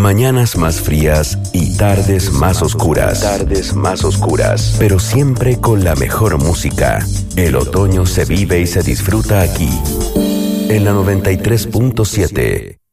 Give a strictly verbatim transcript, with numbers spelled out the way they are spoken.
Mañanas más frías y tardes más oscuras. Tardes más oscuras. Pero siempre con la mejor música. El otoño se vive y se disfruta aquí. En la noventa y tres punto siete.